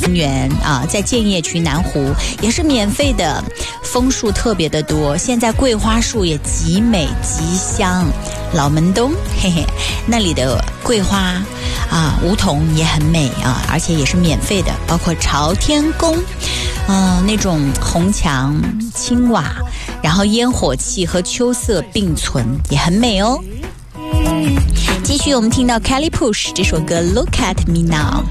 园啊，在建业区南湖也是免费的，枫树特别的多，现在桂花树也极美极香。老门东，嘿嘿，那里的桂花啊，梧桐也很美啊，而且也是免费的，包括朝天宫，那种红墙青瓦，然后烟火气和秋色并存，也很美哦。继续我们听到 Kelly Push 这首歌 Look at Me Now。